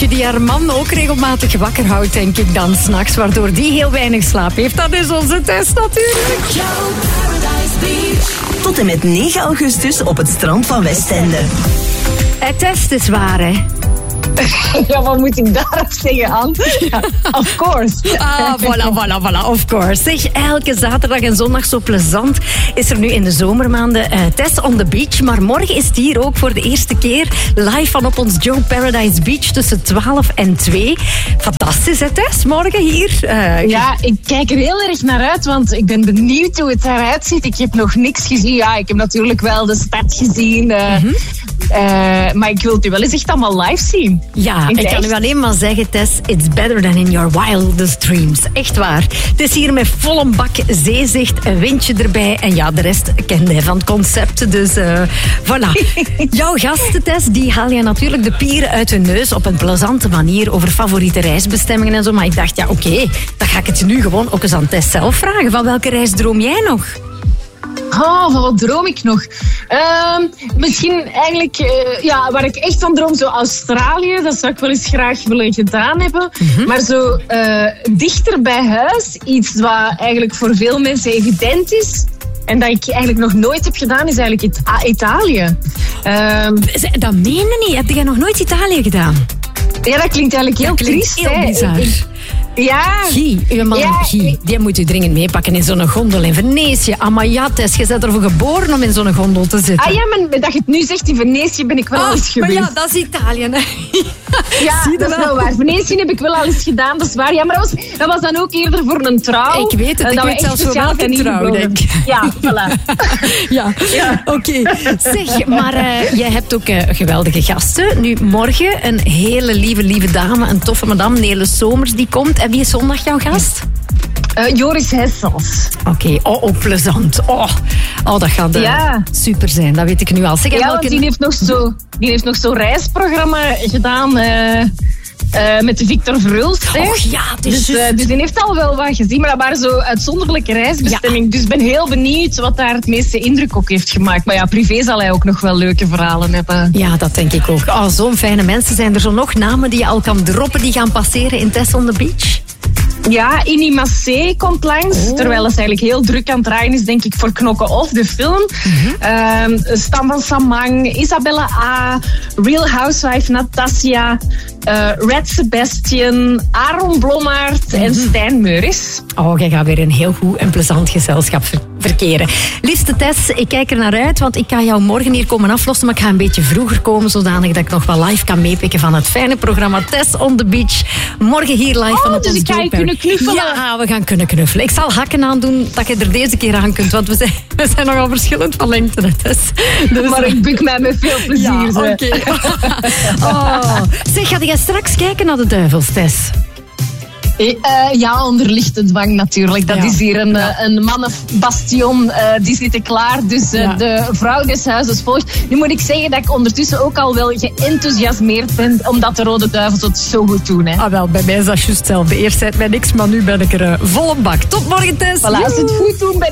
liedje die haar man ook regelmatig wakker houdt, denk ik dan, 's nachts, waardoor die heel weinig slaap heeft. Dat is onze Tess natuurlijk. Tot en met 9 augustus op het strand van Westende. Het test is waar, hè? Ja, wat moet ik daarop zeggen, Anne? Ja, of course. Ah, voilà, of course. Zeg, elke zaterdag en zondag zo plezant is er nu in de zomermaanden Tess on the Beach. Maar morgen is het hier ook voor de eerste keer live van op ons Joe Paradise Beach tussen 12 en 2. Fantastisch, hè, Tess? Morgen hier. Ja, ik kijk er heel erg naar uit, want ik ben benieuwd hoe het daaruit ziet. Ik heb nog niks gezien. Ja, ik heb natuurlijk wel de stad gezien. Maar ik wil het u wel eens echt allemaal live zien. Ja, ik kan u alleen maar zeggen, Tess, it's better than in your wildest dreams. Echt waar. Het is hier met volle bak zeezicht, een windje erbij. En ja, de rest kende je van het concept. Dus voilà. Jouw gasten, Tess, die haal je natuurlijk de pieren uit hun neus op een plezante manier over favoriete reisbestemmingen en zo. Maar ik dacht, ja, oké, dan ga ik het nu gewoon ook eens aan Tess zelf vragen. Van welke reis droom jij nog? Oh, van wat droom ik nog? Misschien eigenlijk, waar ik echt van droom, zo Australië. Dat zou ik wel eens graag willen gedaan hebben. Maar zo dichter bij huis, iets wat eigenlijk voor veel mensen evident is. En dat ik eigenlijk nog nooit heb gedaan, is eigenlijk Italië. Dat meen je niet? Heb jij nog nooit Italië gedaan? Ja, dat klinkt eigenlijk heel triest. Heel bizar. Ja. Guy, uw man Guy, die moet u dringend meepakken in zo'n gondel in Venetië. Amayates, je bent ervoor geboren om in zo'n gondel te zitten. Ah ja, maar dat je het nu zegt, in Venetië ben ik wel al eens geweest. Maar ja, dat is Italië, hè. Ja, dat is wel waar. Venetië heb ik wel al eens gedaan, dat is waar. Ja, maar dat was dan ook eerder voor een trouw. Ik weet het, ik weet zelfs voor welke trouw, denk ik. Ja, voilà. Ja. Oké. Zeg, maar jij hebt ook geweldige gasten. Nu, morgen een hele lieve dame, een toffe madame, Nele Somers, die komt. En wie is zondag jouw gast? Joris Hessels. Oké, plezant. Dat gaat super zijn, dat weet ik nu al. Zeg, ja, want die heeft nog zo'n reisprogramma gedaan met Victor Verhulst. Ja, dus die heeft al wel wat gezien, maar dat waren zo uitzonderlijke reisbestemmingen. Ja. Dus ik ben heel benieuwd wat daar het meeste indruk op heeft gemaakt. Maar ja, privé zal hij ook nog wel leuke verhalen hebben. Ja, dat denk ik ook. Zo'n fijne mensen. Zijn er zo nog namen die je al kan droppen, die gaan passeren in Tess on the Beach? Ja, Inni Massé komt langs. Terwijl het eigenlijk heel druk aan het draaien is, denk ik, voor Knokken Off, de film. Stan van Samang, Isabella A., Real Housewife Natasja, Red Sebastian, Aaron Blommaert en Stijn Meuris. Jij gaat weer een heel goed en plezant gezelschap verkeren. Liefste Tess, ik kijk er naar uit, want ik kan jou morgen hier komen aflossen, maar ik ga een beetje vroeger komen, zodanig dat ik nog wel live kan meepikken van het fijne programma Tess on the Beach. Morgen hier live van op dus ons ik ga je kunnen knuffelen? Ja, we gaan kunnen knuffelen. Ik zal hakken aandoen dat je er deze keer aan kunt, want we zijn nogal verschillend van lengte, Tess. Dus maar ik buk mij met veel plezier. Ja, oké. Zeg, ga jij straks kijken naar de Duivels, Tess? Ja, onder lichte dwang natuurlijk. Dat is hier een mannenbastion. Die zitten klaar. Dus de vrouw des huizes volgt. Nu moet ik zeggen dat ik ondertussen ook al wel geenthousiasmeerd ben, omdat de Rode Duivels het zo goed doen. Hè. Wel, bij mij is dat juist hetzelfde. Eerst zei het mij niks, maar nu ben ik er vol een bak. Tot morgen, Tess. Voilà, als ze het goed doen, ben